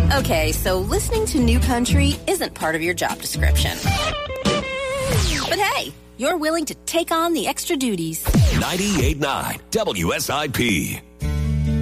Okay, so listening to New Country isn't part of your job description. But hey, you're willing to take on the extra duties. 98.9 WSIP.